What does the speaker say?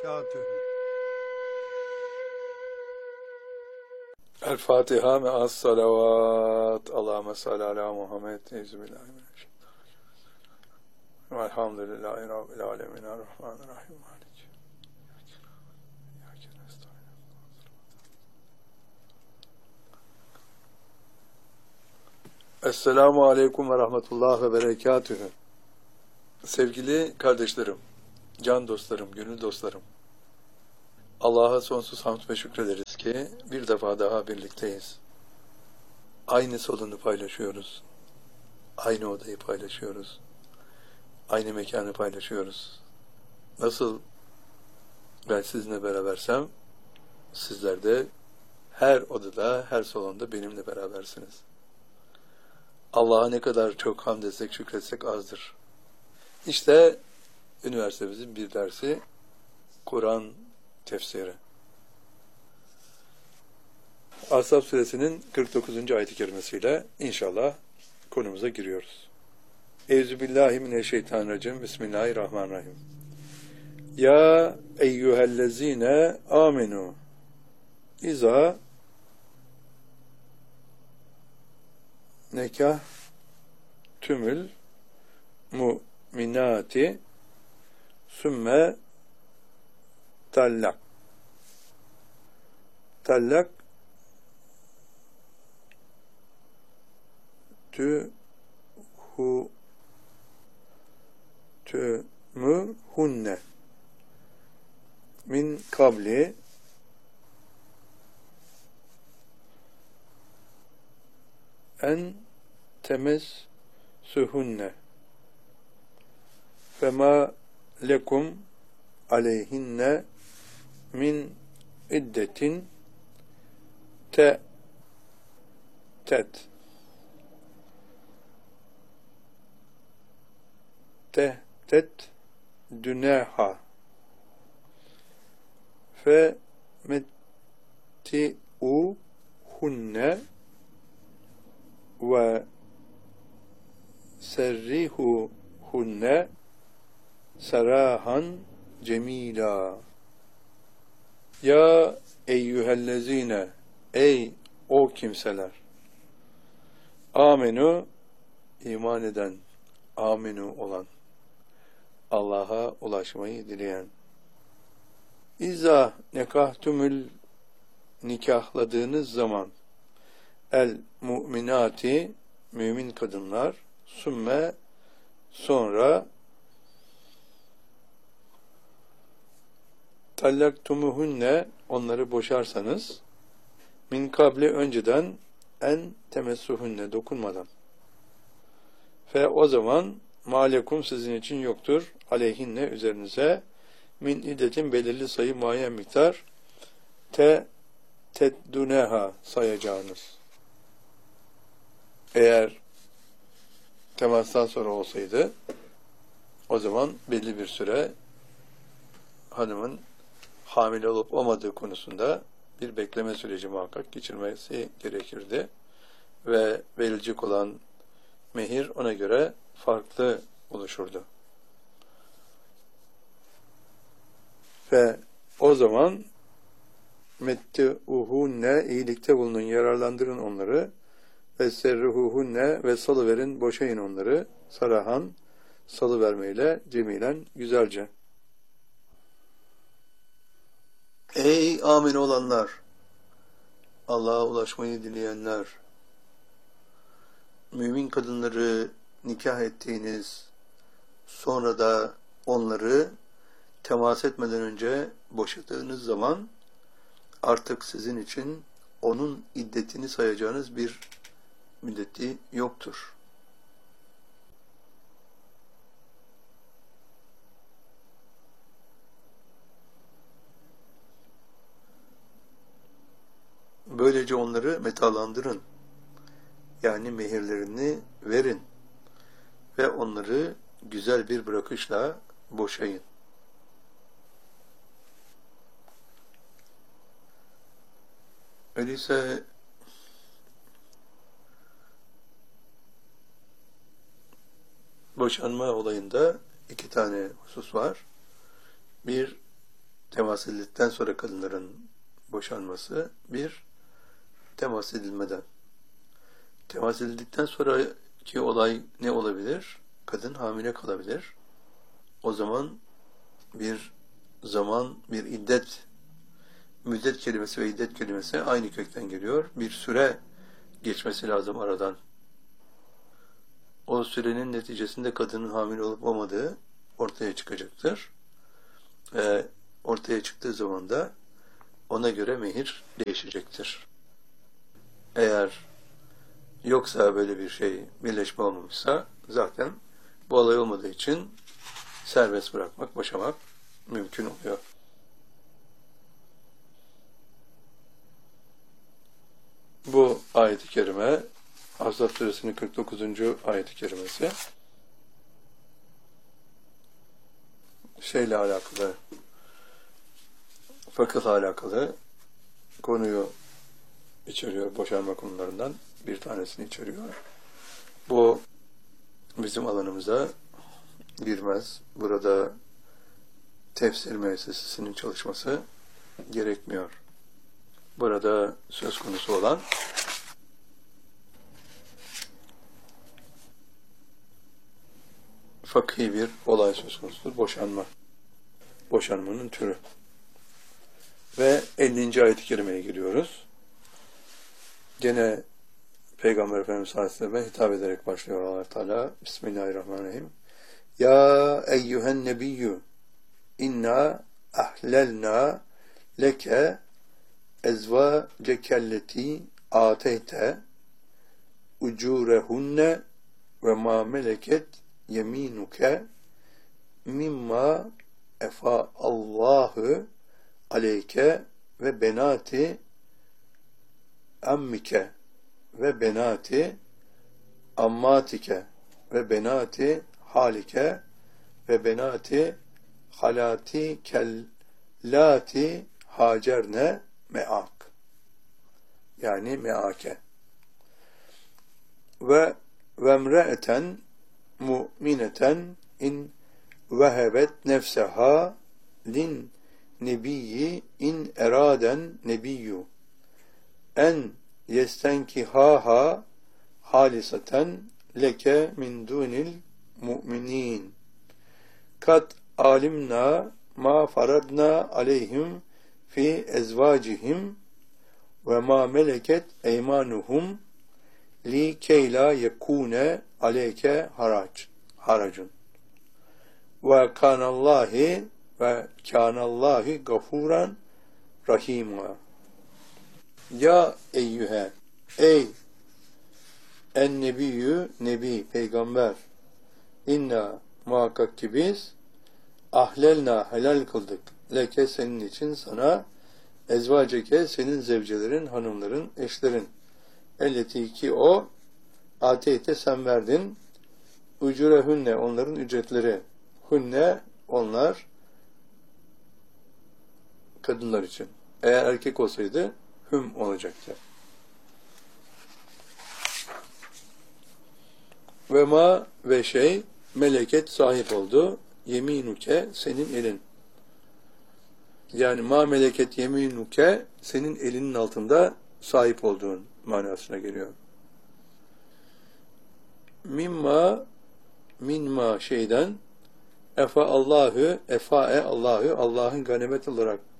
berekatühü. El Fatiha me'as salavat. Allahümme salli ala Muhammed. Euzubillahimineşşeytanirracim. Velhamdülillahi Rabbil alemin. Errahmanirrahim. Esselamu aleyküm ve rahmetullah ve berekatühü. Sevgili kardeşlerim, can dostlarım, gönül dostlarım. Allah'a sonsuz hamd ve şükrederiz ki bir defa daha birlikteyiz. Aynı salonu paylaşıyoruz. Aynı odayı paylaşıyoruz. Aynı mekanı paylaşıyoruz. Nasıl ben sizinle berabersem, sizler de her odada, her salonda benimle berabersiniz. Allah'a ne kadar çok hamd etsek, şükretsek azdır. İşte üniversitemizin bir dersi Kur'an tefsiri. Ashab suresinin 49. ayet-i kerimesiyle inşallah konumuza giriyoruz. Euzubillahimineşşeytanirracim. Bismillahirrahmanirrahim. Ya eyyühellezine amenu İza nekah tümül mu'minati sümme tallak. Tallak tümühunne min kabli en temessuhunne fema lekum aleyhinne min iddetin tehtet düneha fe metti'uhunne ve serrihuhunne sarahan cemila. Ya eyyühellezine, ey o kimseler, amenu, iman eden, aminu olan, Allah'a ulaşmayı dileyen. İza nekahtumül, nikahladığınız zaman, el mu'minati, mümin kadınlar, sümme, sonra, tallaktumuhunne, onları boşarsanız, min kabli, önceden, en temessuhunne, dokunmadan. Fe o zaman, malekum, sizin için yoktur, aleyhinne, üzerinize, min iddetin, belirli sayı, muayyen miktar, tedduneha, sayacağınız. Eğer temastan sonra olsaydı, o zaman belli bir süre hanımın hamile olup olmadığı konusunda bir bekleme süreci muhakkak geçirmesi gerekirdi. Ve verilecek olan mehir ona göre farklı oluşurdu. Ve o zaman metti'uhunne, iyilikte bulunun, yararlandırın onları, ve serruhuhunne, ve salıverin, boşayın onları, sarahan, salıvermeyle, cemilen, güzelce. Ey amin olanlar, Allah'a ulaşmayı dileyenler, mümin kadınları nikah ettiğiniz, sonra da onları temas etmeden önce boşadığınız zaman, artık sizin için onun iddetini sayacağınız bir müddeti yoktur. Böylece onları metalandırın. Yani mehirlerini verin. Ve onları güzel bir bırakışla boşayın. Öyleyse boşanma olayında iki tane husus var. Bir, temas edildikten sonra kadınların boşanması, bir temas edilmeden. Temas edildikten sonraki olay ne olabilir? Kadın hamile kalabilir. O zaman bir zaman, bir iddet, müddet kelimesi ve iddet kelimesi aynı kökten geliyor. Bir süre geçmesi lazım aradan. O sürenin neticesinde kadının hamile olup olmadığı ortaya çıkacaktır. Ortaya çıktığı zaman da ona göre mehir değişecektir. Eğer yoksa böyle bir şey, birleşme olmamışsa zaten bu olay olmadığı için serbest bırakmak, boşamak mümkün oluyor. Bu ayet-i kerime Ahzab suresinin 49. ayet-i kerimesi şeyle alakalı, fıkıhla alakalı konuyu içeriyor, boşanma konularından bir tanesini içeriyor. Bu bizim alanımıza girmez. Burada tefsir müessesesinin çalışması gerekmiyor. Burada söz konusu olan fıkhi bir olay söz konusudur. Boşanma. Boşanmanın türü. Ve 50. ayet-i kerimeye giriyoruz. Gene Peygamber Efendimiz Aleyhisselam'a hitap ederek başlıyor Allah Teala. Bismillahirrahmanirrahim. Ya eyyühen nebiyyü inna ahlelna leke ezvacekelleti ateyte ucurehunne ve ma meleket yeminuke mimma efa Allahu aleyke ve benati ammike ve benati ammatike ve benati halike ve benati halati kellati hacerne me'ak, yani me'ake ve vemre'eten mu'mineten in vehebet nefseha lin nebiyyi in eraden nebiyyü en yestenkihaha halisaten leke min dunil mu'minin kat alimna ma faradna aleyhim fi ezvacihim ve ma meleket eymanuhum li keyla yekune aleyke haracun ve kânallahi gafuran rahîmâ. Ya eyyühe, ey en nebiyyü, nebi, peygamber, inna muhakkak ki biz ahlelna, helal kıldık, leke senin için, sana, ezvaceke, senin zevcelerin, hanımların, eşlerin, elleti ki o, ateyte sen verdin, ucurehünne, onların ücretleri, hünne, onlar, kadınlar için. Eğer erkek olsaydı, hüm olacaktı. Ve ma ve şey, meleket sahip oldu, yeminuke, senin elin. Yani ma meleket yeminuke, senin elinin altında sahip olduğun manasına geliyor. Minma şeyden, efae Allah'ı, Allah'ın ganimet olarak